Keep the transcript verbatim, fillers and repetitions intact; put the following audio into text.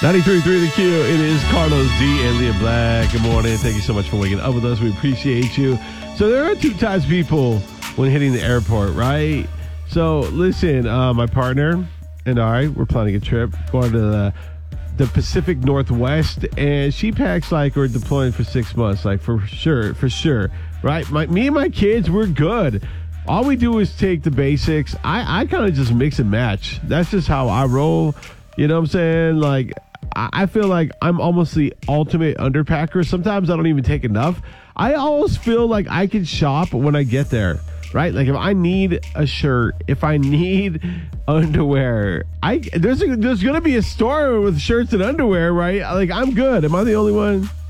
ninety-three point three The Q. It is Carlos D and Leah Black. Good morning. Thank you so much for waking up with us. We appreciate you. So there are two types of people when hitting the airport, right? So listen, uh, my partner and I, we're planning a trip going to the, the Pacific Northwest, and she packs like we're deploying for six months, like for sure, for sure, right? My, me and my kids, we're good. All we do is take the basics. I, I kind of just mix and match. That's just how I roll. You know what I'm saying? Like, I feel like I'm almost the ultimate underpacker. Sometimes I don't even take enough. I always feel like I can shop when I get there, right? Like if I need a shirt, if I need underwear, I there's a, there's gonna be a store with shirts and underwear, right? Like I'm good. Am I the only one?